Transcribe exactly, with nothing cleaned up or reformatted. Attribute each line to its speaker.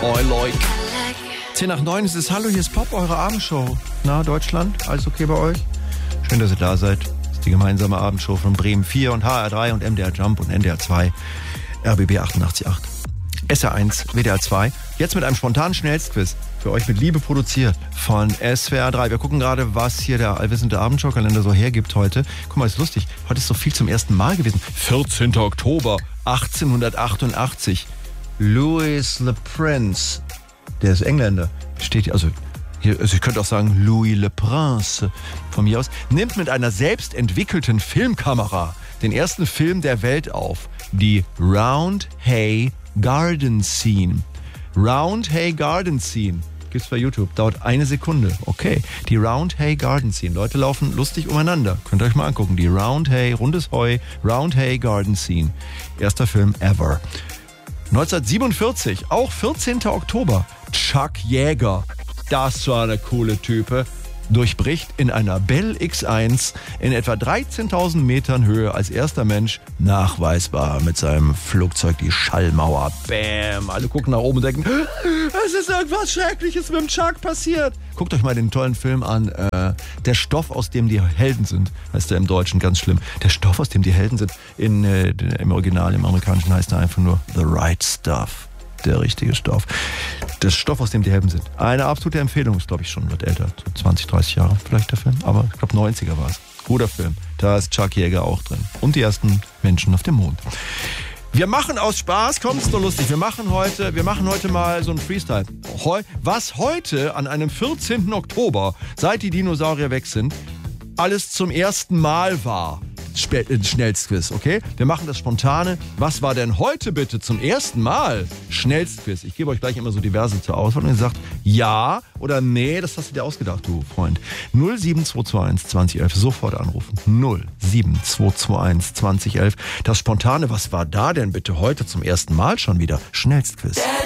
Speaker 1: I like. zehn nach neun ist es. Hallo, hier ist Pop, eure Abendshow. Na, Deutschland, alles okay bei euch? Schön, dass ihr da seid. Das ist die gemeinsame Abendshow von Bremen vier und H R drei und M D R Jump und N D R zwei, R B B achtundachtzig Komma acht, S R eins, W D R zwei. Jetzt mit einem spontanen Schnellstquiz. Für euch mit Liebe produziert von S W R drei. Wir gucken gerade, was hier der allwissende Abendschau-Kalender so hergibt heute. Guck mal, ist lustig. Heute ist so viel zum ersten Mal gewesen. vierzehnter Oktober achtzehnhundertachtundachtzig. Louis Le Prince, der ist Engländer, steht hier, also, hier, also ich könnte auch sagen Louis Le Prince von mir aus, nimmt mit einer selbst entwickelten Filmkamera den ersten Film der Welt auf. Die Round Hay Garden Scene. Round Hay Garden Scene. Gibt's bei YouTube. Dauert eine Sekunde. Okay. Die Round Hay Garden Scene. Leute laufen lustig umeinander. Könnt ihr euch mal angucken. Die Round Hay, rundes Heu, Round Hay Garden Scene. Erster Film ever. neunzehnhundertsiebenundvierzig, auch vierzehnter Oktober. Chuck Yeager. Das war eine coole Type. Durchbricht in einer Bell X eins in etwa dreizehntausend Metern Höhe als erster Mensch nachweisbar mit seinem Flugzeug die Schallmauer. Bäm! Alle gucken nach oben und denken, es ist irgendwas Schreckliches mit dem Chuck passiert. Guckt euch mal den tollen Film an. Äh, der Stoff, aus dem die Helden sind, heißt er im Deutschen, ganz schlimm. Der Stoff, aus dem die Helden sind, in, äh, im Original, im Amerikanischen heißt er einfach nur The Right Stuff. Der richtige Stoff. Das Stoff, aus dem die Helden sind. Eine absolute Empfehlung, ist glaube ich schon, wird älter. So zwanzig, dreißig Jahre vielleicht der Film. Aber ich glaube neunziger war es. Guter Film. Da ist Chuck Yeager auch drin. Und die ersten Menschen auf dem Mond. Wir machen aus Spaß, kommt's nur lustig. Wir machen heute, wir machen heute mal so ein Freestyle. Heu, was heute an einem vierzehnten Oktober, seit die Dinosaurier weg sind, alles zum ersten Mal war. Schnellstquiz, okay? Wir machen das Spontane. Was war denn heute bitte zum ersten Mal? Schnellstquiz. Ich gebe euch gleich immer so diverse zur Auswahl und ihr sagt ja oder nee, das hast du dir ausgedacht, du Freund. null sieben zwei zwei eins zwanzig elf, sofort anrufen. null sieben zwei zwei eins zwanzig elf. Das Spontane, was war da denn bitte heute zum ersten Mal schon wieder? Schnellstquiz.